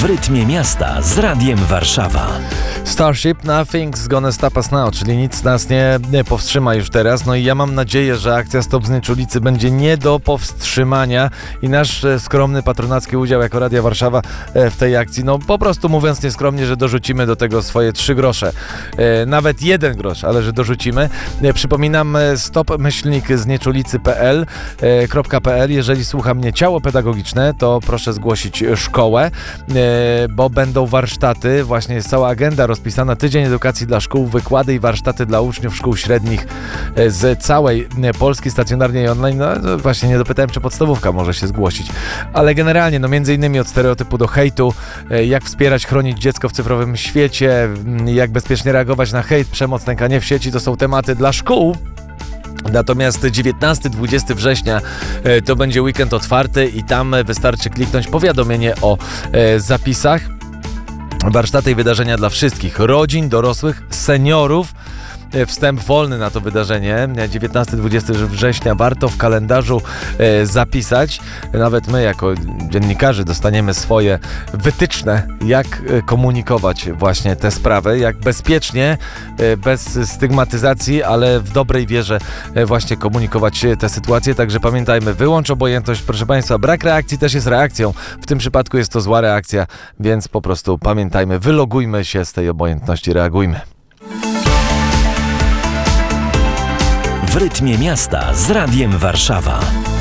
W rytmie miasta z Radiem Warszawa. Starship, Nothing's Gonna Stop Us Now, czyli nic nas nie powstrzyma już teraz. No i ja mam nadzieję, że akcja Stop Znieczulicy będzie nie do powstrzymania i nasz skromny patronacki udział jako Radia Warszawa w tej akcji, no po prostu mówiąc nieskromnie, że dorzucimy do tego swoje 3 grosze. Nawet 1 grosz, ale że dorzucimy. Przypominam, stop-znieczulicy.pl. Jeżeli słucha mnie ciało pedagogiczne, to proszę zgłosić szkołę, bo będą warsztaty, właśnie jest cała agenda rozpisana, tydzień edukacji dla szkół, wykłady i warsztaty dla uczniów szkół średnich z całej Polski, stacjonarnie i online. No właśnie nie dopytałem, czy podstawówka może się zgłosić, ale generalnie, no między innymi od stereotypu do hejtu, jak wspierać, chronić dziecko w cyfrowym świecie, jak bezpiecznie reagować na hejt, przemoc, nękanie w sieci, to są tematy dla szkół. Natomiast 19-20 września to będzie weekend otwarty i tam wystarczy kliknąć powiadomienie o zapisach. Warsztaty i wydarzenia dla wszystkich, rodzin, dorosłych, seniorów. Wstęp wolny na to wydarzenie, 19-20 września, warto w kalendarzu zapisać. Nawet my jako dziennikarze dostaniemy swoje wytyczne, jak komunikować właśnie te sprawy, jak bezpiecznie, bez stygmatyzacji, ale w dobrej wierze właśnie komunikować te sytuacje. Także pamiętajmy, wyłącz obojętność, proszę Państwa, brak reakcji też jest reakcją. W tym przypadku jest to zła reakcja, więc po prostu pamiętajmy, wylogujmy się z tej obojętności, reagujmy. W rytmie miasta z Radiem Warszawa.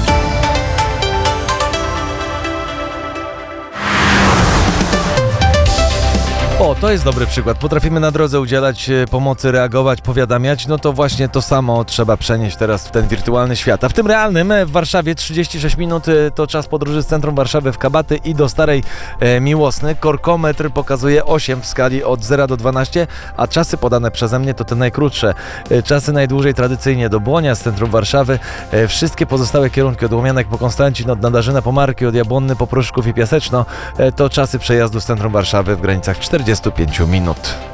O, to jest dobry przykład. Potrafimy na drodze udzielać pomocy, reagować, powiadamiać. No to właśnie to samo trzeba przenieść teraz w ten wirtualny świat. A w tym realnym w Warszawie 36 minut to czas podróży z centrum Warszawy w Kabaty i do Starej Miłosny. Korkometr pokazuje 8 w skali od 0 do 12, a czasy podane przeze mnie to te najkrótsze. Czasy najdłużej tradycyjnie do Błonia z centrum Warszawy. Wszystkie pozostałe kierunki od Łomianek po Konstancin, od Nadarzyna po Marki, od Jabłonny po Pruszków i Piaseczno to czasy przejazdu z centrum Warszawy w granicach 45 minut.